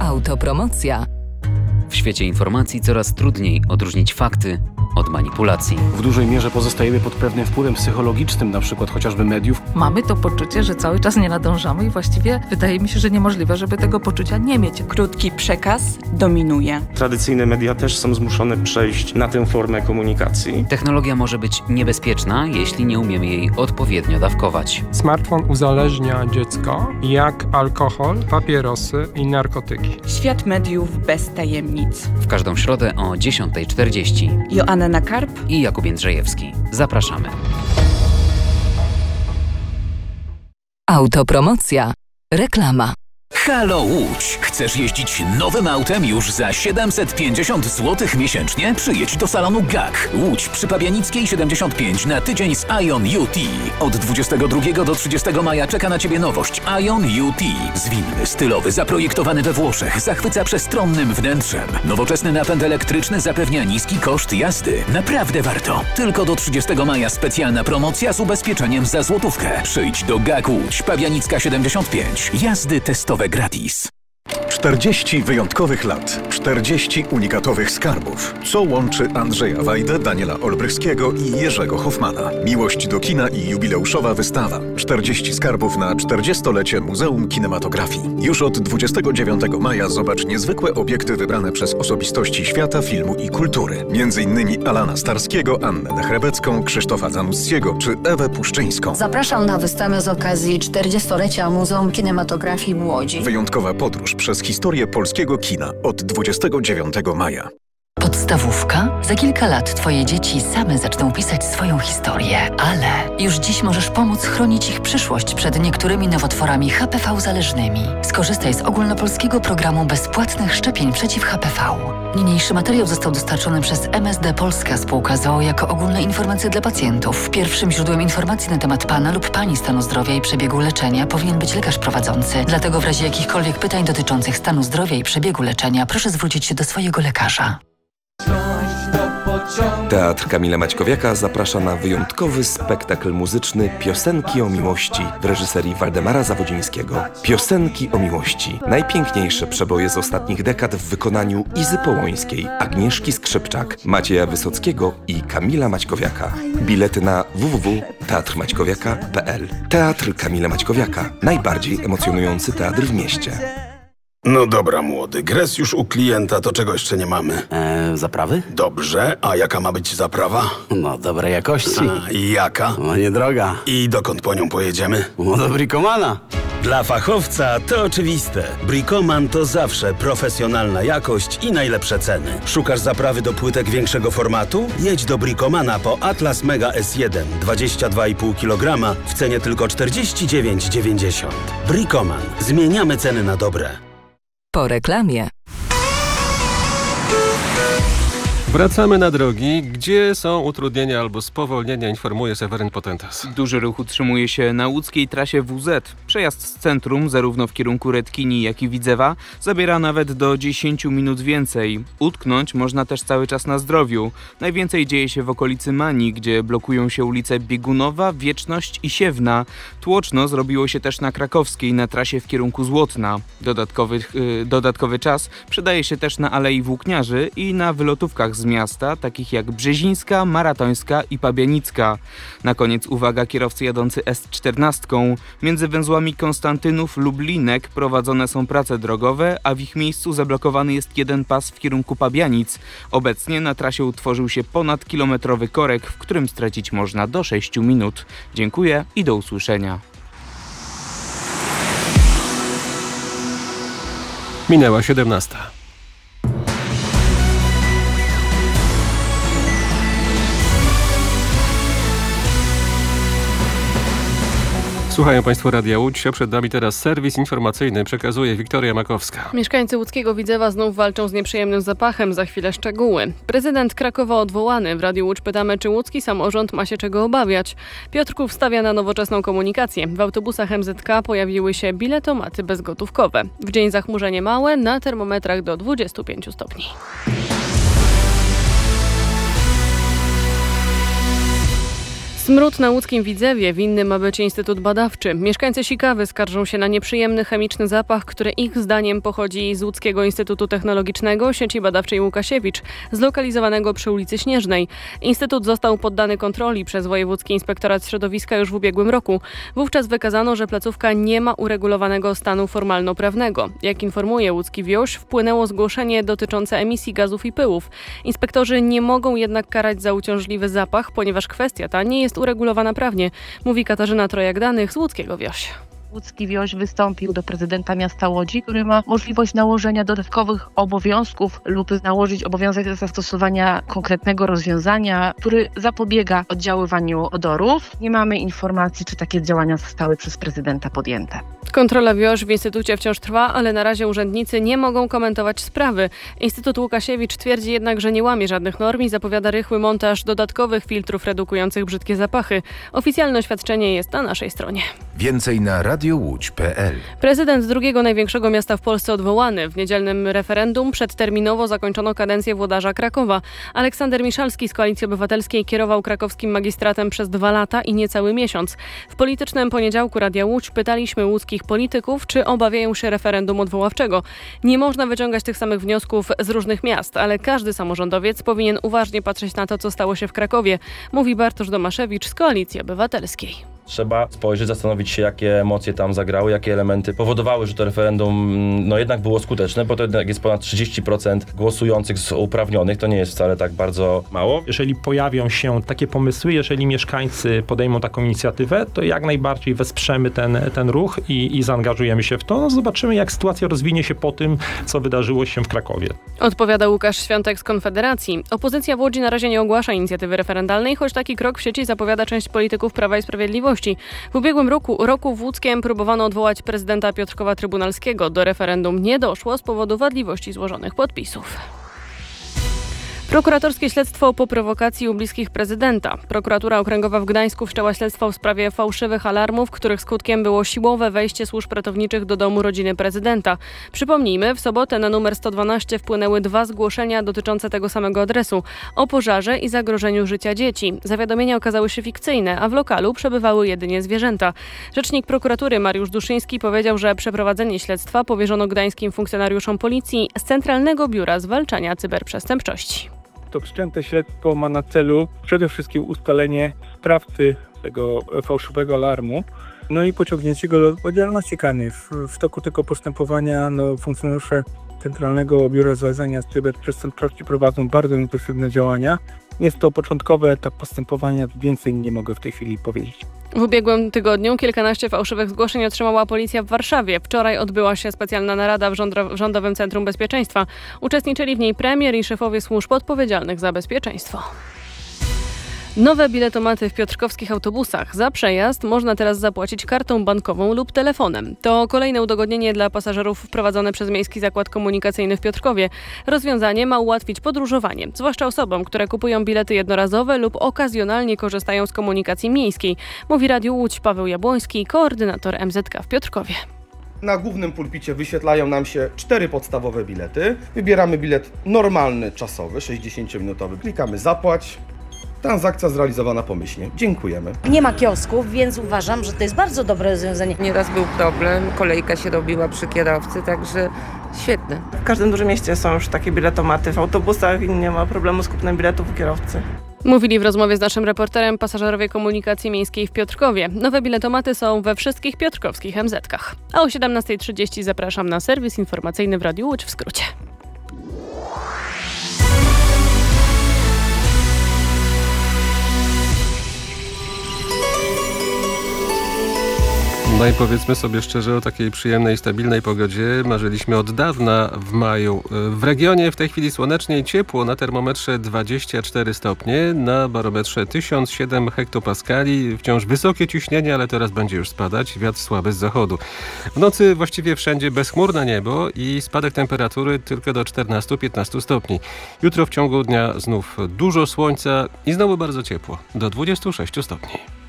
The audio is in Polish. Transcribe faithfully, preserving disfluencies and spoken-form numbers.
Autopromocja. W świecie informacji coraz trudniej odróżnić fakty od manipulacji. W dużej mierze pozostajemy pod pewnym wpływem psychologicznym, na przykład chociażby mediów. Mamy to poczucie, że cały czas nie nadążamy i właściwie wydaje mi się, że niemożliwe, żeby tego poczucia nie mieć. Krótki przekaz dominuje. Tradycyjne media też są zmuszone przejść na tę formę komunikacji. Technologia może być niebezpieczna, jeśli nie umiemy jej odpowiednio dawkować. Smartfon uzależnia dziecko jak alkohol, papierosy i narkotyki. Świat mediów bez tajemnic. W każdą środę o dziesiąta czterdzieści. Joanna Karp i Jakub Jędrzejewski. Zapraszamy. Autopromocja. Reklama. Halo Łódź! Chcesz jeździć nowym autem już za siedemset pięćdziesiąt złotych miesięcznie? Przyjedź do salonu G A K. Łódź przy Pabianickiej siedemdziesiąt pięć na tydzień z Ion U T. Od dwudziestego drugiego do trzydziestego maja czeka na Ciebie nowość Ion U T. Zwinny, stylowy, zaprojektowany we Włoszech, zachwyca przestronnym wnętrzem. Nowoczesny napęd elektryczny zapewnia niski koszt jazdy. Naprawdę warto. Tylko do trzydziestego maja specjalna promocja z ubezpieczeniem za złotówkę. Przyjdź do G A K Łódź, Pabianicka siedemdziesiąt pięć. Jazdy testowe gratis. czterdzieści wyjątkowych lat, czterdzieści unikatowych skarbów. Co łączy Andrzeja Wajdę, Daniela Olbrychskiego i Jerzego Hoffmana? Miłość do kina i jubileuszowa wystawa. czterdzieści skarbów na czterdziestolecie Muzeum Kinematografii. Już od dwudziestego dziewiątego maja zobacz niezwykłe obiekty wybrane przez osobistości świata, filmu i kultury. Między innymi Alana Starskiego, Annę Dechrebecką, Krzysztofa Zanussiego czy Ewę Puszczyńską. Zapraszam na wystawę z okazji czterdziestolecia Muzeum Kinematografii w Łodzi. Wyjątkowa podróż przez historię polskiego kina od dwudziestego dziewiątego maja. Podstawówka? Za kilka lat Twoje dzieci same zaczną pisać swoją historię, ale już dziś możesz pomóc chronić ich przyszłość przed niektórymi nowotworami H P V zależnymi. Skorzystaj z ogólnopolskiego programu bezpłatnych szczepień przeciw H P V. Niniejszy materiał został dostarczony przez M S D Polska Spółka z o o jako ogólne informacje dla pacjentów. Pierwszym źródłem informacji na temat Pana lub Pani stanu zdrowia i przebiegu leczenia powinien być lekarz prowadzący. Dlatego w razie jakichkolwiek pytań dotyczących stanu zdrowia i przebiegu leczenia proszę zwrócić się do swojego lekarza. Teatr Kamila Maćkowiaka zaprasza na wyjątkowy spektakl muzyczny Piosenki o miłości w reżyserii Waldemara Zawodzińskiego. Piosenki o miłości. Najpiękniejsze przeboje z ostatnich dekad w wykonaniu Izy Połońskiej, Agnieszki Skrzypczak, Macieja Wysockiego i Kamila Maćkowiaka. Bilety na w w w kropka teatr maćkowiaka kropka p l. Teatr Kamila Maćkowiaka. Najbardziej emocjonujący teatr w mieście. No dobra, młody, gres już u klienta, to czego jeszcze nie mamy? Eee, zaprawy? Dobrze, a jaka ma być zaprawa? No, dobrej jakości. A, i jaka? No, niedroga. I dokąd po nią pojedziemy? No, do Bricomana. Dla fachowca to oczywiste. Bricoman to zawsze profesjonalna jakość i najlepsze ceny. Szukasz zaprawy do płytek większego formatu? Jedź do Bricomana po Atlas Mega S jeden, dwadzieścia dwa i pół kilograma w cenie tylko czterdzieści dziewięć dziewięćdziesiąt. Bricoman. Zmieniamy ceny na dobre. Po reklamie. Wracamy na drogi. Gdzie są utrudnienia albo spowolnienia, informuje Seweryn Potentas. Duży ruch utrzymuje się na łódzkiej trasie W Z. Przejazd z centrum, zarówno w kierunku Redkini, jak i Widzewa, zabiera nawet do dziesięć minut więcej. Utknąć można też cały czas na Zdrowiu. Najwięcej dzieje się w okolicy Mani, gdzie blokują się ulice Biegunowa, Wieczność i Siewna. Tłoczno zrobiło się też na Krakowskiej, na trasie w kierunku Złotna. Dodatkowy, yy, dodatkowy czas przydaje się też na Alei Włókniarzy i na wylotówkach z miasta, takich jak Brzezińska, Maratońska i Pabianicka. Na koniec uwaga, kierowcy jadący S czternaście. Między węzłami Konstantynów lub Linek prowadzone są prace drogowe, a w ich miejscu zablokowany jest jeden pas w kierunku Pabianic. Obecnie na trasie utworzył się ponadkilometrowy korek, w którym stracić można do sześciu minut. Dziękuję i do usłyszenia. Minęła siedemnasta. Słuchają Państwo Radia Łódź, a przed nami teraz serwis informacyjny, przekazuje Wiktoria Makowska. Mieszkańcy łódzkiego Widzewa znów walczą z nieprzyjemnym zapachem, za chwilę szczegóły. Prezydent Krakowa odwołany. W Radiu Łódź pytamy, czy łódzki samorząd ma się czego obawiać. Piotrków stawia na nowoczesną komunikację. W autobusach M Z K pojawiły się biletomaty bezgotówkowe. W dzień zachmurzenie małe, na termometrach do dwudziestu pięciu stopni. Smród na łódzkim Widzewie, winny ma być Instytut Badawczy. Mieszkańcy Sikawy skarżą się na nieprzyjemny chemiczny zapach, który ich zdaniem pochodzi z Łódzkiego Instytutu Technologicznego sieci badawczej Łukasiewicz, zlokalizowanego przy ulicy Śnieżnej. Instytut został poddany kontroli przez Wojewódzki Inspektorat Środowiska już w ubiegłym roku. Wówczas wykazano, że placówka nie ma uregulowanego stanu formalno-prawnego. Jak informuje Łódzki Wioś, wpłynęło zgłoszenie dotyczące emisji gazów i pyłów. Inspektorzy nie mogą jednak karać za uciążliwy zapach, ponieważ kwestia ta nie jest jest uregulowana prawnie, mówi Katarzyna Trojak-Danych z Łódzkiego Wioś. Łódzki Wioś wystąpił do prezydenta miasta Łodzi, który ma możliwość nałożenia dodatkowych obowiązków lub nałożyć obowiązek zastosowania konkretnego rozwiązania, który zapobiega oddziaływaniu odorów. Nie mamy informacji, czy takie działania zostały przez prezydenta podjęte. Kontrola Wioś w Instytucie wciąż trwa, ale na razie urzędnicy nie mogą komentować sprawy. Instytut Łukasiewicz twierdzi jednak, że nie łamie żadnych norm i zapowiada rychły montaż dodatkowych filtrów redukujących brzydkie zapachy. Oficjalne oświadczenie jest na naszej stronie. Więcej na radiołódź kropka pe el. Prezydent drugiego największego miasta w Polsce odwołany. W niedzielnym referendum przedterminowo zakończono kadencję włodarza Krakowa. Aleksander Miszalski z Koalicji Obywatelskiej kierował krakowskim magistratem przez dwa lata i niecały miesiąc. W politycznym poniedziałku Radia Łódź pytaliśmy łódzkich polityków, czy obawiają się referendum odwoławczego. Nie można wyciągać tych samych wniosków z różnych miast, ale każdy samorządowiec powinien uważnie patrzeć na to, co stało się w Krakowie, mówi Bartosz Domaszewicz z Koalicji Obywatelskiej. Trzeba spojrzeć, zastanowić się, jakie emocje tam zagrały, jakie elementy powodowały, że to referendum no jednak było skuteczne, bo to jednak jest ponad trzydzieści procent głosujących z uprawnionych, to nie jest wcale tak bardzo mało. Jeżeli pojawią się takie pomysły, jeżeli mieszkańcy podejmą taką inicjatywę, to jak najbardziej wesprzemy ten, ten ruch i, i zaangażujemy się w to. No zobaczymy, jak sytuacja rozwinie się po tym, co wydarzyło się w Krakowie. Odpowiada Łukasz Świątek z Konfederacji. Opozycja w Łodzi na razie nie ogłasza inicjatywy referendalnej, choć taki krok w sieci zapowiada część polityków Prawa i Sprawiedliwości. W ubiegłym roku, roku w Łódzkiem próbowano odwołać prezydenta Piotrkowa Trybunalskiego. Do referendum nie doszło z powodu wadliwości złożonych podpisów. Prokuratorskie śledztwo po prowokacji u bliskich prezydenta. Prokuratura Okręgowa w Gdańsku wszczęła śledztwo w sprawie fałszywych alarmów, których skutkiem było siłowe wejście służb ratowniczych do domu rodziny prezydenta. Przypomnijmy, w sobotę na numer sto dwanaście wpłynęły dwa zgłoszenia dotyczące tego samego adresu o pożarze i zagrożeniu życia dzieci. Zawiadomienia okazały się fikcyjne, a w lokalu przebywały jedynie zwierzęta. Rzecznik prokuratury Mariusz Duszyński powiedział, że przeprowadzenie śledztwa powierzono gdańskim funkcjonariuszom policji z Centralnego Biura Zwalczania Cyberprzestępczości. To wszczęte śledztwo ma na celu przede wszystkim ustalenie sprawcy tego fałszywego alarmu, no i pociągnięcie go do odpowiedzialności karnej. W, w toku tego postępowania no, funkcjonariusze Centralnego Biura Zwalczania Cyberprzestępczości prowadzą bardzo intensywne działania. Jest to początkowy etap postępowania, więcej nie mogę w tej chwili powiedzieć. W ubiegłym tygodniu kilkanaście fałszywych zgłoszeń otrzymała policja w Warszawie. Wczoraj odbyła się specjalna narada w Rządowym Centrum Bezpieczeństwa. Uczestniczyli w niej premier i szefowie służb odpowiedzialnych za bezpieczeństwo. Nowe biletomaty w piotrkowskich autobusach. Za przejazd można teraz zapłacić kartą bankową lub telefonem. To kolejne udogodnienie dla pasażerów wprowadzone przez Miejski Zakład Komunikacyjny w Piotrkowie. Rozwiązanie ma ułatwić podróżowanie, zwłaszcza osobom, które kupują bilety jednorazowe lub okazjonalnie korzystają z komunikacji miejskiej, mówi Radiu Łódź Paweł Jabłoński, koordynator M Z K w Piotrkowie. Na głównym pulpicie wyświetlają nam się cztery podstawowe bilety. Wybieramy bilet normalny, czasowy, sześćdziesięciominutowy. Klikamy zapłać. Transakcja zrealizowana pomyślnie. Dziękujemy. Nie ma kiosków, więc uważam, że to jest bardzo dobre rozwiązanie. Nieraz był problem, kolejka się robiła przy kierowcy, także świetne. W każdym dużym mieście są już takie biletomaty w autobusach i nie ma problemu z kupnem biletów u kierowcy. Mówili w rozmowie z naszym reporterem pasażerowie komunikacji miejskiej w Piotrkowie. Nowe biletomaty są we wszystkich piotrkowskich em zet kach. A o siedemnasta trzydzieści zapraszam na serwis informacyjny w Radiu Łódź w skrócie. No i powiedzmy sobie szczerze, o takiej przyjemnej, stabilnej pogodzie marzyliśmy od dawna w maju. W regionie w tej chwili słonecznie, ciepło, na termometrze dwadzieścia cztery stopnie, na barometrze tysiąc siedem hektopaskali, wciąż wysokie ciśnienie, ale teraz będzie już spadać, wiatr słaby z zachodu. W nocy właściwie wszędzie bezchmurne niebo i spadek temperatury tylko do czternaście do piętnastu stopni. Jutro w ciągu dnia znów dużo słońca i znowu bardzo ciepło, do dwudziestu sześciu stopni.